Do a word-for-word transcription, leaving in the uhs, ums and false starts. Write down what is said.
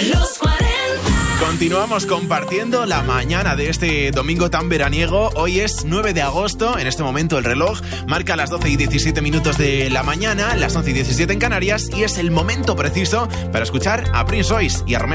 Los cuarenta. Continuamos compartiendo la mañana de este domingo tan veraniego. Hoy es nueve de agosto. En este momento el reloj marca las doce y diecisiete minutos de la mañana, las once y diecisiete en Canarias, y es el momento preciso para escuchar a Prince Royce y a Romeo